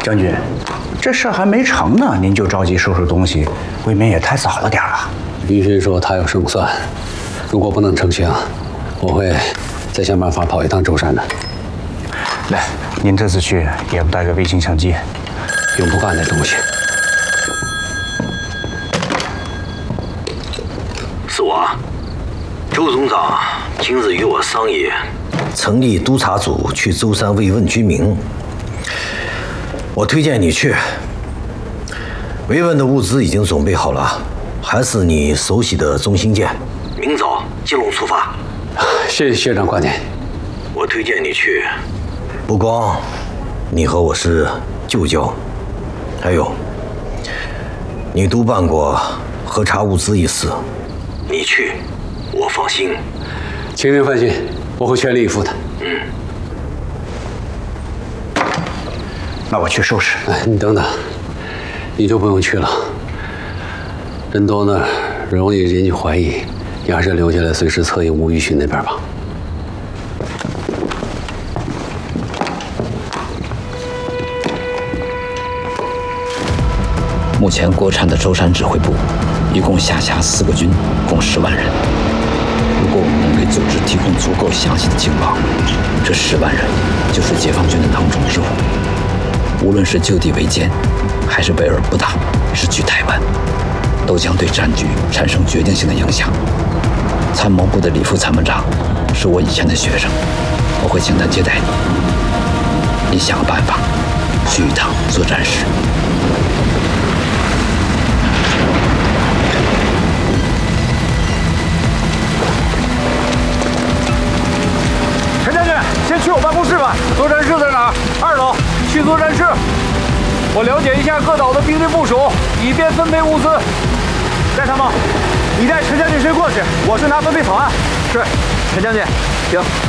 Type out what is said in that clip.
将军，这事还没成呢，您就着急收拾东西，未免也太早了点吧？ 云轩说他有胜算，如果不能成行，我会再想办法跑一趟舟山的。 来，您这次去也不带个微型相机， 用不干那东西。 是我，周总长今日与我商议，成立督察组去舟山慰问居民。我推荐你去。慰问的物资已经准备好了，还是你熟悉的中心舰。明早金龙出发。 谢谢学长挂念。 我推荐你去，不光你和我是旧交，还有你督办过核查物资一事，你去，我放心。 请您放心，我会全力以赴的。 那我去收拾。 哎，你等等，你就不用去了。人多那儿容易引起怀疑，你还是留下来随时策应吴玉勋那边吧。 目前国产的舟山指挥部一共下辖4个军，共10万人。如果我们能给组织提供足够详细的情报，这10万人就是解放军的囊中之物。无论是就地围歼，还是围而不打，失去台湾，都将对战局产生决定性的影响。参谋部的李副参谋长是我以前的学生，我会请他接待你。你想个办法，去一趟作战室。 陈将军，先去我办公室吧。作战室在哪儿？2楼。去作战室，我了解一下各岛的兵力部署，以便分配物资。戴参谋，你带陈将军先过去，我去拿分配草案。是，陈将军，行。